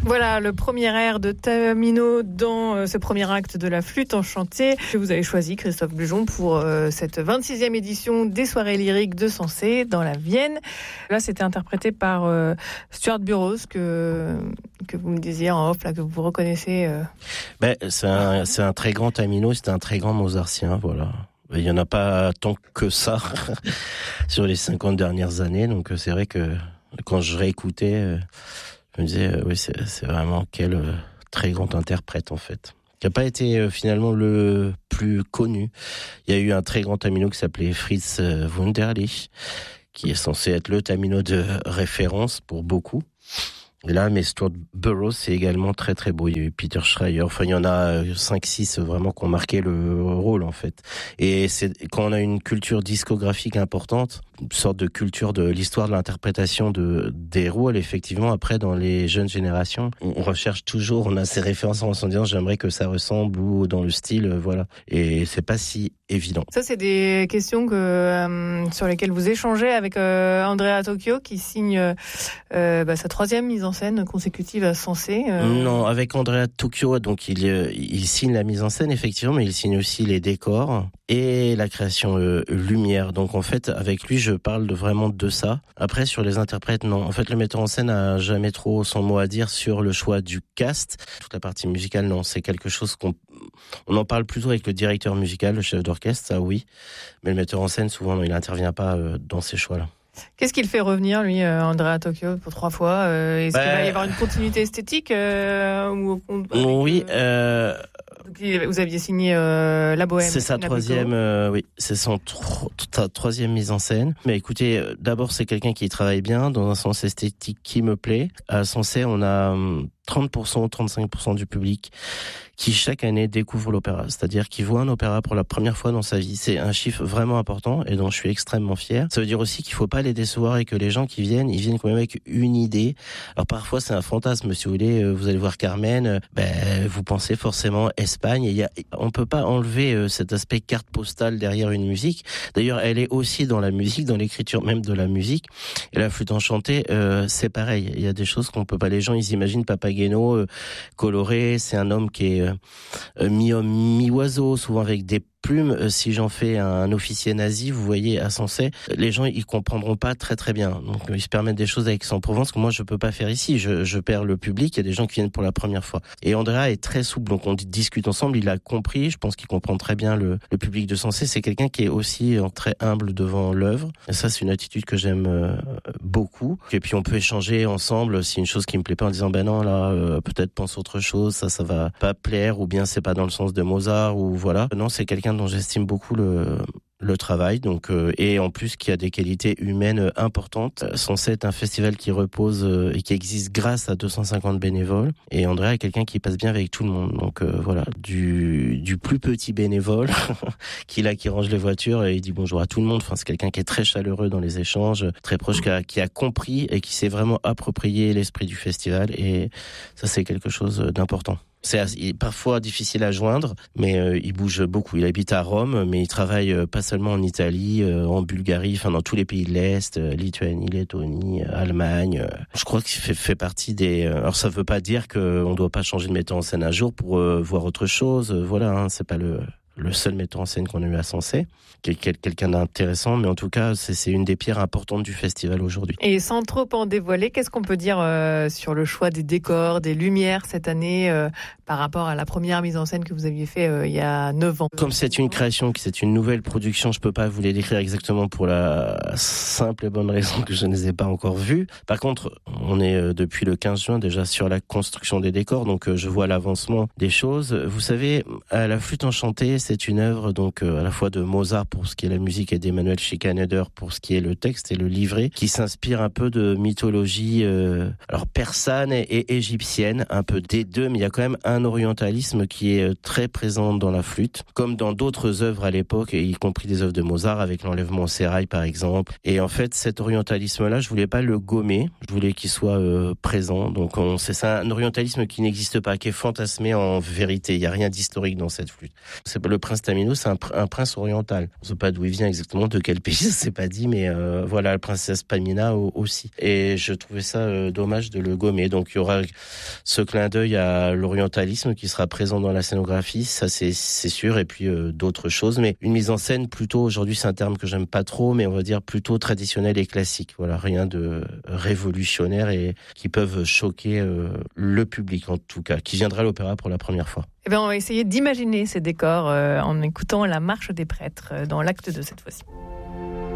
Voilà le premier air de Tamino dans ce premier acte de la flûte enchantée que vous avez choisi, Christophe Bujon, pour cette 26e édition des soirées lyriques de Sensé dans la Vienne. Là, c'était interprété par Stuart Burroughs que vous me disiez en off, là, que vous reconnaissez. C'est un très grand Tamino, c'est un très grand mozartien, voilà. Il n'y en a pas tant que ça sur les 50 dernières années, donc c'est vrai que quand je réécoutais, je me disais, oui, c'est vraiment quel très grand interprète en fait. Qui n'a pas été finalement le plus connu. Il y a eu un très grand Tamino qui s'appelait Fritz Wunderlich, qui est censé être le Tamino de référence pour beaucoup. Et là, mais Stuart Burroughs, c'est également très très beau. Il y a eu Peter Schreier. Enfin, il y en a 5-6 vraiment qui ont marqué le rôle, en fait. Et c'est quand on a une culture discographique importante, une sorte de culture de l'histoire de l'interprétation des rôles, effectivement, après, dans les jeunes générations, on recherche toujours, on a ces références en se disant, j'aimerais que ça ressemble ou dans le style, voilà. Et c'est pas si évident. Ça, c'est des questions sur lesquelles vous échangez avec Andrea Tokyo, qui signe sa 3e mise en scène consécutive à Sensé. Non, avec Andrea Tokyo, donc il signe la mise en scène, effectivement, mais il signe aussi les décors et la création lumière. Donc en fait, avec lui, je parle vraiment de ça. Après, sur les interprètes, non. En fait, le metteur en scène a jamais trop son mot à dire sur le choix du cast. Toute la partie musicale, non. C'est quelque chose qu'on en parle plutôt avec le directeur musical, le chef d'orchestre, ça oui. Mais le metteur en scène, souvent, non, il n'intervient pas dans ces choix-là. Qu'est-ce qu'il fait revenir, lui, Andrea Tokyo, pour 3 fois Est-ce qu'il va y avoir une continuité esthétique Oui. Vous aviez signé La Bohème. C'est sa 3e, oui, c'est sa 3e mise en scène. Mais écoutez, d'abord, c'est quelqu'un qui travaille bien, dans un sens esthétique qui me plaît. À Sensé, on a 30%, 35% du public qui chaque année découvre l'opéra, c'est-à-dire qui voit un opéra pour la première fois dans sa vie. C'est un chiffre vraiment important et dont je suis extrêmement fier. Ça veut dire aussi qu'il faut pas les décevoir et que les gens qui viennent, ils viennent quand même avec une idée. Alors parfois c'est un fantasme, si vous voulez, vous allez voir Carmen, vous pensez forcément Espagne. Et on peut pas enlever cet aspect carte postale derrière une musique. D'ailleurs, elle est aussi dans la musique, dans l'écriture même de la musique. Et la flûte enchantée, c'est pareil. Il y a des choses qu'on peut pas. Les gens, ils imaginent Papageno coloré. C'est un homme qui est mi-homme, mi-oiseau, souvent avec des plumes. Si j'en fais un officier nazi, vous voyez, à Sensé, les gens, ils comprendront pas très très bien. Donc, ils se permettent des choses avec Aix-en-Provence que moi, je peux pas faire ici. Je perds le public. Il y a des gens qui viennent pour la première fois. Et Andrea est très souple. Donc, on discute ensemble. Il a compris. Je pense qu'il comprend très bien le public de Sensé. C'est quelqu'un qui est aussi très humble devant l'œuvre. Et ça, c'est une attitude que j'aime beaucoup. Et puis, on peut échanger ensemble si une chose qui me plaît pas en disant, non, là, peut-être pense autre chose. Ça va pas plaire, ou bien c'est pas dans le sens de Mozart, ou voilà. Non, c'est quelqu'un dont j'estime beaucoup le travail, donc et en plus qui a des qualités humaines importantes. Sensé est un festival qui repose et qui existe grâce à 250 bénévoles, et Andrea est quelqu'un qui passe bien avec tout le monde. Donc voilà, du plus petit bénévole qui range les voitures et il dit bonjour à tout le monde. Enfin, c'est quelqu'un qui est très chaleureux dans les échanges, très proche, qui a compris et qui s'est vraiment approprié l'esprit du festival, et ça, c'est quelque chose d'important. C'est parfois difficile à joindre, mais il bouge beaucoup. Il habite à Rome, mais il travaille pas seulement en Italie, en Bulgarie, enfin dans tous les pays de l'Est, Lituanie, Lettonie, Allemagne. Je crois qu'il fait partie des... Alors ça veut pas dire qu'on doit pas changer de metteur en scène un jour pour voir autre chose. Voilà, c'est pas le seul metteur en scène qu'on a eu à Sensé, quelqu'un d'intéressant, mais en tout cas, c'est une des pierres importantes du festival aujourd'hui. Et sans trop en dévoiler, qu'est-ce qu'on peut dire sur le choix des décors, des lumières cette année par rapport à la première mise en scène que vous aviez fait il y a 9 ans? Comme c'est une création, c'est une nouvelle production, je peux pas vous les décrire exactement pour la simple et bonne raison que je ne les ai pas encore vus. Par contre, on est depuis le 15 juin déjà sur la construction des décors, donc je vois l'avancement des choses. Vous savez, à la flûte enchantée, c'est une œuvre donc à la fois de Mozart pour ce qui est la musique et d'Emmanuel Schikaneder pour ce qui est le texte et le livret, qui s'inspire un peu de mythologie alors persane et égyptienne, un peu des deux, mais il y a quand même un orientalisme qui est très présent dans la flûte, comme dans d'autres œuvres à l'époque, y compris des œuvres de Mozart avec l'enlèvement au sérail par exemple. Et en fait, cet orientalisme-là, je voulais pas le gommer, je voulais qu'il soit présent. Donc c'est un orientalisme qui n'existe pas, qui est fantasmé en vérité. Il y a rien d'historique dans cette flûte. le prince Tamino, c'est un prince oriental. On ne sait pas d'où il vient exactement, de quel pays, c'est pas dit, mais voilà, la princesse Pamina aussi. Et je trouvais ça dommage de le gommer. Donc il y aura ce clin d'œil à l'orientalisme qui sera présent dans la scénographie, ça c'est sûr, et puis d'autres choses. Mais une mise en scène plutôt, aujourd'hui c'est un terme que j'aime pas trop, mais on va dire plutôt traditionnel et classique. Voilà, rien de révolutionnaire et qui peuvent choquer le public en tout cas, qui viendra à l'opéra pour la première fois. Eh bien, on va essayer d'imaginer ces décors en écoutant la marche des prêtres dans l'acte 2 cette fois-ci.